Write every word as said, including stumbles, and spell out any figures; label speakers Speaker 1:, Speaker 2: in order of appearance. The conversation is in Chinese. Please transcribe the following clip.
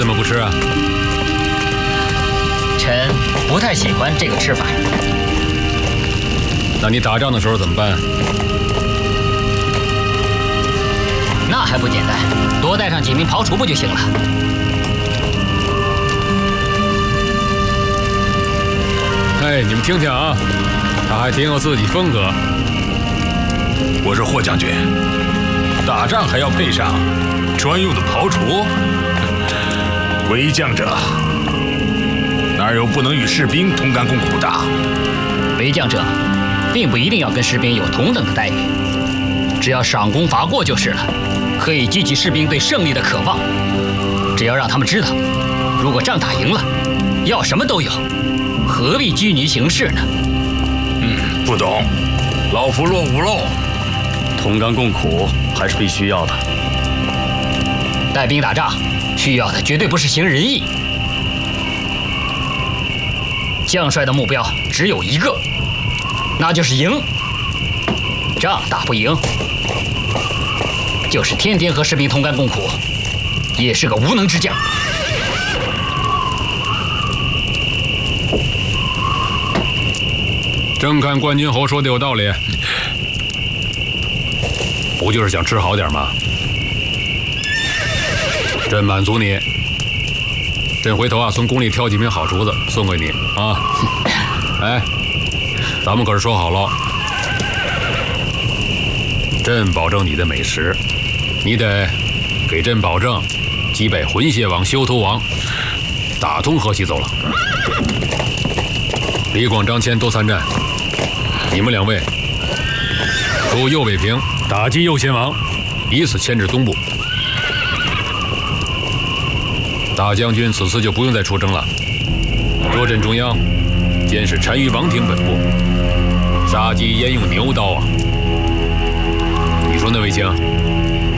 Speaker 1: 什么不吃啊？
Speaker 2: 臣不太喜欢这个吃法。
Speaker 1: 那你打仗的时候怎么办？
Speaker 2: 那还不简单，多带上几名庖厨不就行了？
Speaker 1: 哎，你们听听啊，他还挺有自己风格。
Speaker 3: 我说霍将军，打仗还要配上专用的庖厨？为将者哪有不能与士兵同甘共苦的？
Speaker 2: 为将者并不一定要跟士兵有同等的待遇，只要赏功罚过就是了，可以激起士兵对胜利的渴望。只要让他们知道，如果仗打赢了，要什么都有，何必拘泥形式呢？
Speaker 3: 嗯，不懂，老夫落伍喽。
Speaker 4: 同甘共苦还是必须要的。
Speaker 2: 带兵打仗需要的绝对不是行仁义。将帅的目标只有一个，那就是赢。仗打不赢，就是天天和士兵同甘共苦，也是个无能之将。
Speaker 1: 正看关军侯说的有道理，不就是想吃好点吗？朕满足你。朕回头啊，从宫里挑几名好厨子送给你啊。哎，咱们可是说好了，朕保证你的美食，你得给朕保证击败浑邪王、修图王，打通河西走廊。李广、张骞都参战，你们两位出右北平，打击右贤王，以此牵制东部。大将军此次就不用再出征了，坐镇中央，监视单于王庭本部，杀鸡焉用牛刀啊！你说呢，卫青？